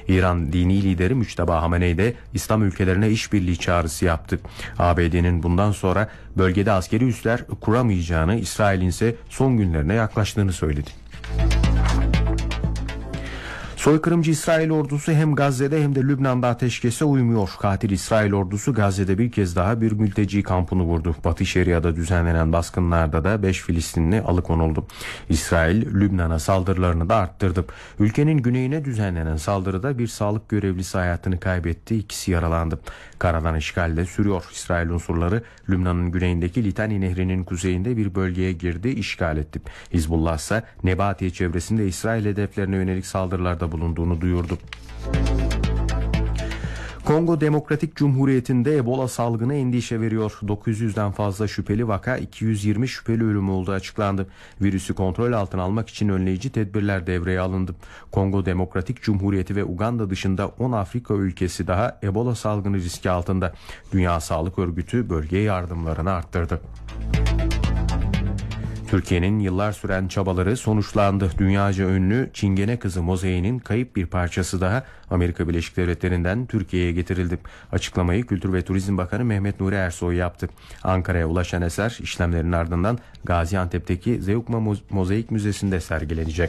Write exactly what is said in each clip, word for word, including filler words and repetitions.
İran dini lideri Müçteba Hamenei de İslam ülkelerine işbirliği çağrısı yaptı. A B D'nin bundan sonra bölgede askeri üsler kuramayacağını, İsrail'in ise son günlerine yaklaştığını söyledi. Soykırımcı İsrail ordusu hem Gazze'de hem de Lübnan'da ateşkese uymuyor. Katil İsrail ordusu Gazze'de bir kez daha bir mülteci kampını vurdu. Batı Şeria'da düzenlenen baskınlarda da beş Filistinli alıkonuldu. İsrail, Lübnan'a saldırılarını da arttırdı. Ülkenin güneyine düzenlenen saldırıda bir sağlık görevlisi hayatını kaybetti, ikisi yaralandı. Karadan işgal de sürüyor. İsrail unsurları Lübnan'ın güneyindeki Litani Nehri'nin kuzeyinde bir bölgeye girdi, işgal etti. Hizbullah ise Nebatiye çevresinde İsrail hedeflerine yönelik saldırılarda bulunduğunu duyurdu. Kongo Demokratik Cumhuriyeti'nde Ebola salgını endişe veriyor. dokuz yüzden fazla şüpheli vaka, iki yüz yirmi şüpheli ölüm olduğu açıklandı. Virüsü kontrol altına almak için önleyici tedbirler devreye alındı. Kongo Demokratik Cumhuriyeti ve Uganda dışında on Afrika ülkesi daha Ebola salgını riski altında. Dünya Sağlık Örgütü bölgeye yardımlarını arttırdı. Türkiye'nin yıllar süren çabaları sonuçlandı. Dünyaca ünlü Çingene Kızı mozaiğinin kayıp bir parçası daha Amerika Birleşik Devletleri'nden Türkiye'ye getirildi. Açıklamayı Kültür ve Turizm Bakanı Mehmet Nuri Ersoy yaptı. Ankara'ya ulaşan eser işlemlerin ardından Gaziantep'teki Zeugma Mozaik Müzesi'nde sergilenecek.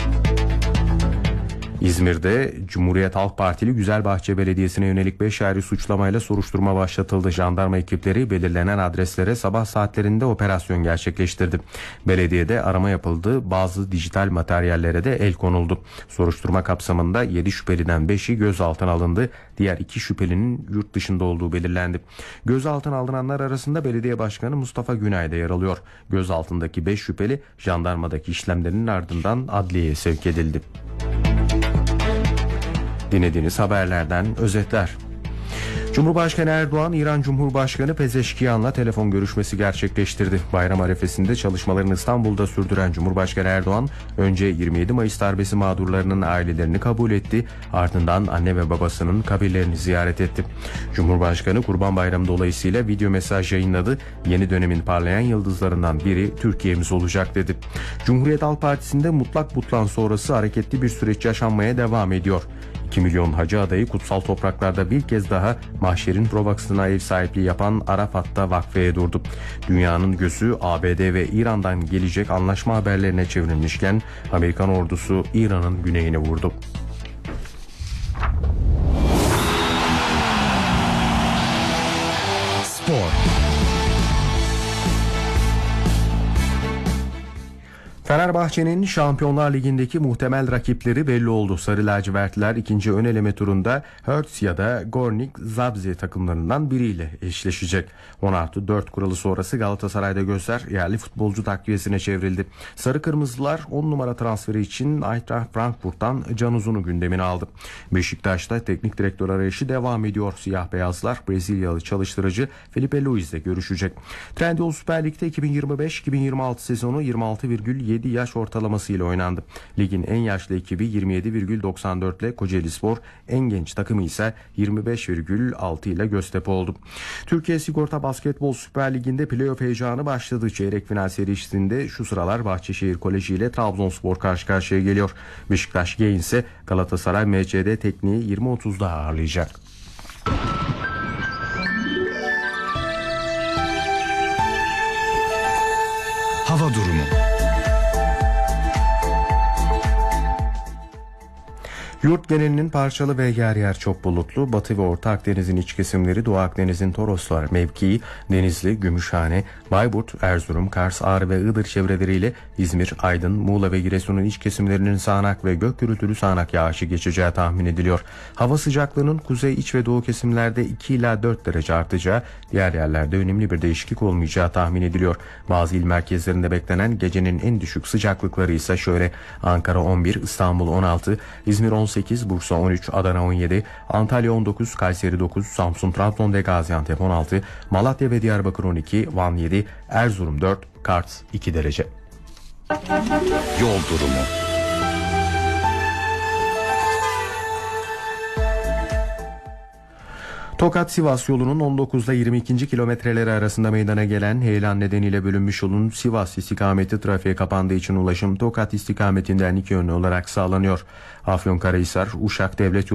İzmir'de Cumhuriyet Halk Partili Güzelbahçe Belediyesi'ne yönelik beş ayrı suçlamayla soruşturma başlatıldı. Jandarma ekipleri belirlenen adreslere sabah saatlerinde operasyon gerçekleştirdi. Belediyede arama yapıldı. Bazı dijital materyallere de el konuldu. Soruşturma kapsamında yedi şüpheliden beşi gözaltına alındı. Diğer iki şüphelinin yurt dışında olduğu belirlendi. Gözaltına alınanlar arasında Belediye Başkanı Mustafa Günay da yer alıyor. Gözaltındaki beş şüpheli jandarmadaki işlemlerinin ardından adliyeye sevk edildi. Dinlediğiniz haberlerden özetler. Cumhurbaşkanı Erdoğan, İran Cumhurbaşkanı Pezeşkiyan'la telefon görüşmesi gerçekleştirdi. Bayram arifesinde çalışmalarını İstanbul'da sürdüren Cumhurbaşkanı Erdoğan, önce yirmi yedi Mayıs darbesi mağdurlarının ailelerini kabul etti, ardından anne ve babasının kabirlerini ziyaret etti. Cumhurbaşkanı Kurban Bayramı dolayısıyla video mesaj yayınladı. Yeni dönemin parlayan yıldızlarından biri Türkiye'miz olacak dedi. Cumhuriyet Halk Partisi'nde mutlak butlan sonrası hareketli bir süreç yaşanmaya devam ediyor. iki milyon hacı adayı kutsal topraklarda bir kez daha mahşerin provasına ev sahipliği yapan Arafat'ta vakfeye durdu. Dünyanın gözü A B D ve İran'dan gelecek anlaşma haberlerine çevrilmişken Amerikan ordusu İran'ın güneyine vurdu. Spor. Fenerbahçe'nin Şampiyonlar Ligi'ndeki muhtemel rakipleri belli oldu. Sarı lacivertliler ikinci ön eleme turunda Hertz ya da Gornik Zabrze takımlarından biriyle eşleşecek. on artı dört kuralı sonrası Galatasaray'da gözler yerli futbolcu takviyesine çevrildi. Sarı Kırmızılar on numara transferi için Eintracht Frankfurt'tan Can Uzun'u gündemine aldı. Beşiktaş'ta teknik direktör arayışı devam ediyor. Siyah beyazlar Brezilyalı çalıştırıcı Felipe Luiz'le görüşecek. Trendyol Süper Lig'de iki bin yirmi beş iki bin yirmi altı sezonu yirmi altı virgül yedi yaş ortalaması ile oynandı. Ligin en yaşlı ekibi yirmi yedi virgül doksan dört ile Kocaelispor, en genç takımı ise yirmi beş virgül altı ile Göztepe oldu. Türkiye Sigorta Basketbol Süper Ligi'nde playoff heyecanı başladı. Çeyrek final serisinde şu sıralar Bahçeşehir Koleji ile Trabzonspor karşı karşıya geliyor. Beşiktaş G ise Galatasaray M C D Tekniği yirmi otuzda ağırlayacak. Hava durumu. Yurt genelinin parçalı ve yer yer çok bulutlu. Batı ve Orta Akdeniz'in iç kesimleri, Doğu Akdeniz'in Toroslar mevkii, Denizli, Gümüşhane, Bayburt, Erzurum, Kars, Ağrı ve Iğdır çevreleriyle İzmir, Aydın, Muğla ve Giresun'un iç kesimlerinin sağanak ve gök gürültülü sağanak yağışı geçeceği tahmin ediliyor. Hava sıcaklığının kuzey, iç ve doğu kesimlerde iki ila dört derece artacağı, diğer yerlerde önemli bir değişiklik olmayacağı tahmin ediliyor. Bazı il merkezlerinde beklenen gecenin en düşük sıcaklıkları ise şöyle: Ankara on bir, İstanbul on altı, İzmir on sekiz, Bursa on üç, Adana on yedi, Antalya on dokuz, Kayseri dokuz, Samsun, Trabzon ve Gaziantep on altı, Malatya ve Diyarbakır on iki, Van yedi, Erzurum dört, Kars iki derece. Yol durumu. Tokat-Sivas yolunun on dokuzda yirmi ikinci kilometreleri arasında meydana gelen heyelan nedeniyle bölünmüş yolun Sivas istikameti trafiğe kapandığı için ulaşım Tokat istikametinden iki yönlü olarak sağlanıyor. Afyonkarahisar, Uşak Devlet